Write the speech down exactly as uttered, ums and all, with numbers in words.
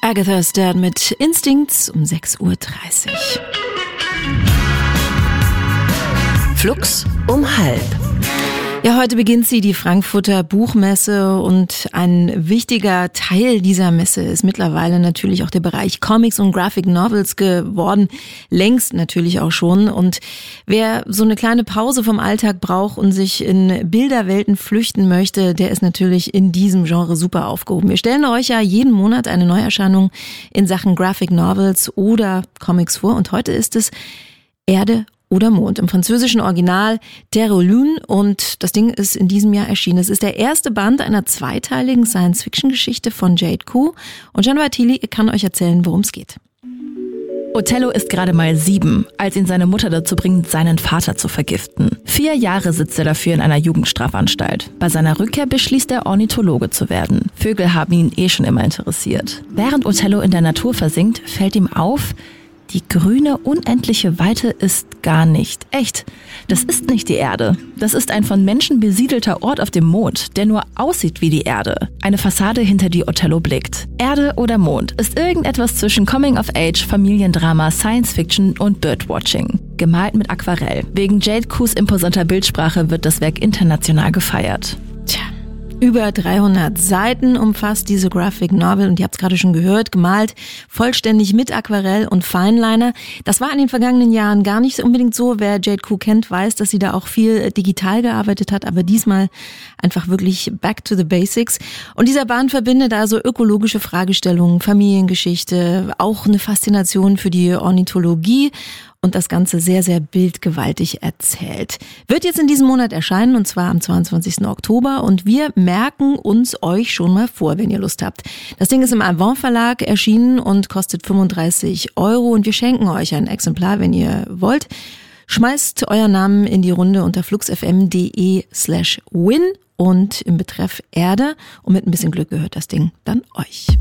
Agatha Stern mit Instincts um sechs Uhr dreißig. Flux um halb. Ja, heute beginnt sie, die Frankfurter Buchmesse, und ein wichtiger Teil dieser Messe ist mittlerweile natürlich auch der Bereich Comics und Graphic Novels geworden, längst natürlich auch schon. Und wer so eine kleine Pause vom Alltag braucht und sich in Bilderwelten flüchten möchte, der ist natürlich in diesem Genre super aufgehoben. Wir stellen euch ja jeden Monat eine Neuerscheinung in Sachen Graphic Novels oder Comics vor, und heute ist es Erde oder Mond, im französischen Original Terre Lune, und das Ding ist in diesem Jahr erschienen. Es ist der erste Band einer zweiteiligen Science-Fiction-Geschichte von Jade Ku, und Gian Vartili kann euch erzählen, worum es geht. Othello ist gerade mal sieben, als ihn seine Mutter dazu bringt, seinen Vater zu vergiften. Vier Jahre sitzt er dafür in einer Jugendstrafanstalt. Bei seiner Rückkehr beschließt er, Ornithologe zu werden. Vögel haben ihn eh schon immer interessiert. Während Othello in der Natur versinkt, fällt ihm auf, die grüne, unendliche Weite ist gar nicht echt. Das ist nicht die Erde. Das ist ein von Menschen besiedelter Ort auf dem Mond, der nur aussieht wie die Erde. Eine Fassade, hinter die Othello blickt. Erde oder Mond ist irgendetwas zwischen Coming-of-Age, Familiendrama, Science-Fiction und Birdwatching. Gemalt mit Aquarell. Wegen Jade Kus imposanter Bildsprache wird das Werk international gefeiert. Tja. Über dreihundert Seiten umfasst diese Graphic Novel, und ihr habt es gerade schon gehört, gemalt vollständig mit Aquarell und Fineliner. Das war in den vergangenen Jahren gar nicht unbedingt so. Wer Jade Ku kennt, weiß, dass sie da auch viel digital gearbeitet hat, aber diesmal einfach wirklich back to the basics. Und dieser Band verbindet also ökologische Fragestellungen, Familiengeschichte, auch eine Faszination für die Ornithologie, und das Ganze sehr, sehr bildgewaltig erzählt. Wird jetzt in diesem Monat erscheinen, und zwar am zweiundzwanzigsten Oktober. Und wir merken uns euch schon mal vor, wenn ihr Lust habt. Das Ding ist im Avant Verlag erschienen und kostet fünfunddreißig Euro. Und wir schenken euch ein Exemplar, wenn ihr wollt. Schmeißt euren Namen in die Runde unter fluxfm.de slash win und im Betreff Erde. Und mit ein bisschen Glück gehört das Ding dann euch.